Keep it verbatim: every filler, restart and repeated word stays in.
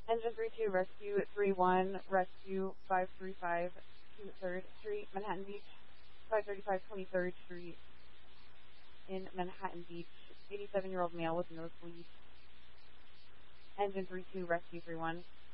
Engine three two, rescue three one, rescue five three five, twenty-third Street, Manhattan Beach, five thirty-five twenty-third Street in Manhattan Beach, eighty-seven-year-old male with nosebleed. Engine three two, rescue three one.